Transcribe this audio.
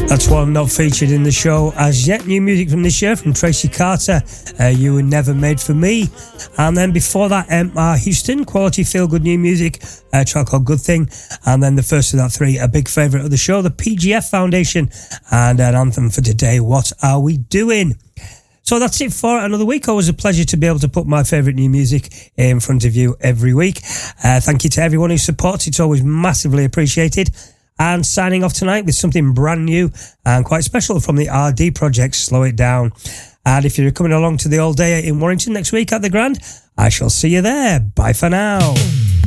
That's one not featured in the show as yet. New music from this year from Tracy Carter, You Were Never Made For Me. And then before that, M.R. Houston, quality feel-good new music, a track called Good Thing. And then the first of that three, a big favourite of the show, the PGF Foundation, and an anthem for today, What Are We Doing? So that's it for another week. Always a pleasure to be able to put my favourite new music in front of you every week. Thank you to everyone who supports. It's always massively appreciated. And signing off tonight with something brand new and quite special from the RD project, Slow It Down. And if you're coming along to the All Day in Warrington next week at the Grand, I shall see you there. Bye for now.